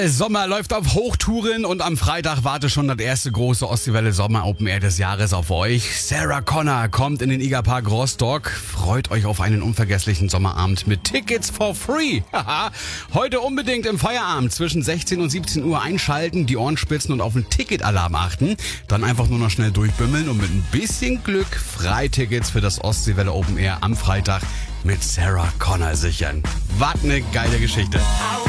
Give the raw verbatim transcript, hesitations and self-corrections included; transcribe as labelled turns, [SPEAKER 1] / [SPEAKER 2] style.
[SPEAKER 1] Sommer läuft auf Hochtouren und am Freitag wartet schon das erste große Ostseewelle Sommer Open Air des Jahres auf euch. Sarah Connor kommt in den Igerpark Rostock. Freut euch auf einen unvergesslichen Sommerabend mit Tickets for free. Haha. Heute unbedingt im Feierabend zwischen sechzehn und siebzehn Uhr einschalten, die Ohren spitzen und auf den Ticketalarm achten. Dann einfach nur noch schnell durchbimmeln und mit ein bisschen Glück Freitickets für das Ostseewelle Open Air am Freitag mit Sarah Connor sichern. Was eine geile Geschichte.